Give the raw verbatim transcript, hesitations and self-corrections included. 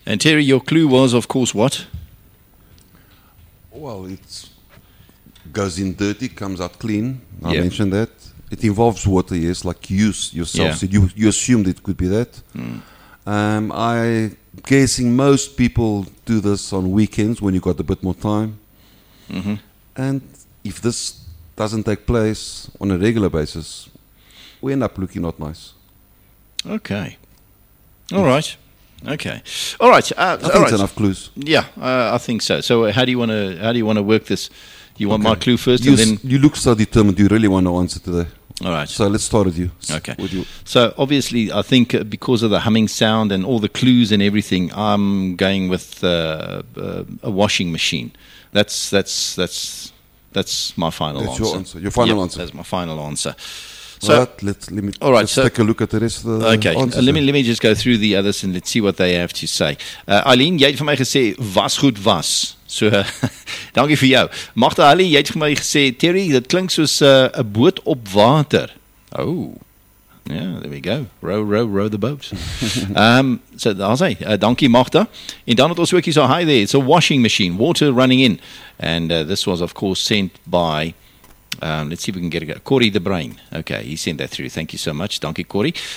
And Terry, your clue was, of course, what? Well, it goes in dirty, comes out clean. I Yeah. mentioned that. It involves water, yes, like you s- yourself Yeah. said. You, you assumed it could be that. Um, I'm guessing most people do this on weekends when you got a bit more time. And if this doesn't take place on a regular basis, we end up looking not nice. Okay. All right. Okay. All right. Uh, I all think right. it's enough clues. Yeah, uh, I think so. So, uh, how do you want to how do you want to work this? You want my Okay. clue first, You, and s- then you look so determined. You really want to answer today. all right. So let's start with you. S- Okay. With you. So obviously, I think uh, because of the humming sound and all the clues and everything, I'm going with uh, uh, a washing machine. That's that's that's that's my final That's answer. your answer. Your final Yep, answer. That's my final answer. So Right, let's, let me, all right, let's so- take a look at the rest of the okay, uh, answers let me then. let me just go through the others and let's see what they have to say. Uh, Eileen, jy het vir my gesê was goed was. So dankie vir jou. Magda Ali, jy het vir my gesê Terry, dit klink soos 'n uh, 'n boot op water. Oh. Yeah, there we go. Row, row, row the boat. um, so daar's hy. Uh, dankie Magda. En dan het ons ook hier so, hi there, it's a washing machine, water running in. And uh, this was of course sent by Um, let's see if we can get it. Corey the Brain. Okay, he sent that through. Thank you so much. Dankie Corey.